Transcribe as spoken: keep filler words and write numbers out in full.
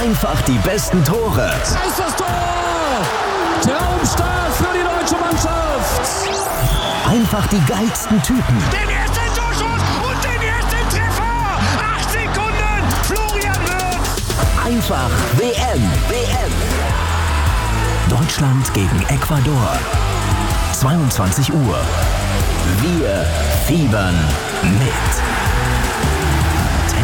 Einfach die besten Tore. Da ist das Tor! Traumstart für die deutsche Mannschaft! Einfach die geilsten Typen. Den ersten Torschuss und den ersten Treffer! Acht Sekunden, Florian Wirtz! Einfach W M. W M. Deutschland gegen Ecuador. zweiundzwanzig Uhr. Wir fiebern mit.